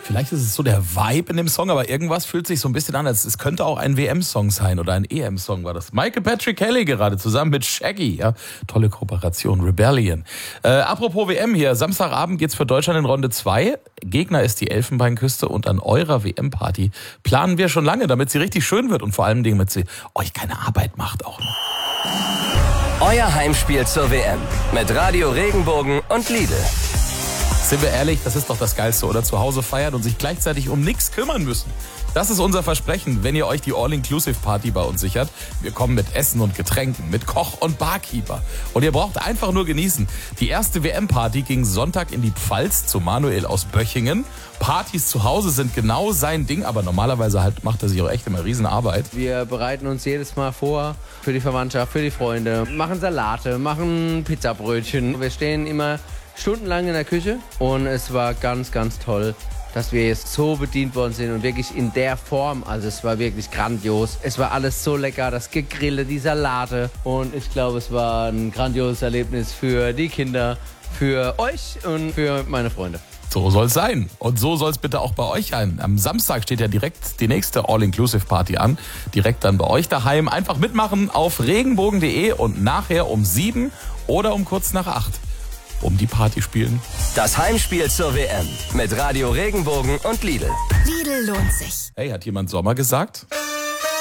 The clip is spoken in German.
Vielleicht ist es so der Vibe in dem Song, aber irgendwas fühlt sich so ein bisschen an, als es könnte auch ein WM-Song sein oder ein EM-Song war das. Michael Patrick Kelly gerade zusammen mit Shaggy, ja, tolle Kooperation, Rebellion. Apropos WM hier, Samstagabend geht's für Deutschland in Runde 2. Gegner ist die Elfenbeinküste und an eurer WM-Party planen wir schon lange, damit sie richtig schön wird und vor allem damit sie euch keine Arbeit macht auch noch. Euer Heimspiel zur WM mit Radio Regenbogen und Lidl. Sind wir ehrlich, das ist doch das Geilste, oder? Zu Hause feiern und sich gleichzeitig um nichts kümmern müssen. Das ist unser Versprechen, wenn ihr euch die All-Inclusive-Party bei uns sichert. Wir kommen mit Essen und Getränken, mit Koch und Barkeeper. Und ihr braucht einfach nur genießen. Die erste WM-Party ging Sonntag in die Pfalz zu Manuel aus Böchingen. Partys zu Hause sind genau sein Ding, aber normalerweise halt macht er sich auch echt immer Riesenarbeit. Wir bereiten uns jedes Mal vor für die Verwandtschaft, für die Freunde, machen Salate, machen Pizzabrötchen. Wir stehen immer stundenlang in der Küche und es war ganz, ganz toll, dass wir jetzt so bedient worden sind und wirklich in der Form, also es war wirklich grandios. Es war alles so lecker, das Gegrillte, die Salate und ich glaube, es war ein grandioses Erlebnis für die Kinder, für euch und für meine Freunde. So soll es sein. Und so soll es bitte auch bei euch sein. Am Samstag steht ja direkt die nächste All-Inclusive-Party an. Direkt dann bei euch daheim. Einfach mitmachen auf regenbogen.de und nachher um 7 oder um kurz nach 8. Um die Party spielen. Das Heimspiel zur WM mit Radio Regenbogen und Lidl. Lidl lohnt sich. Hey, hat jemand Sommer gesagt?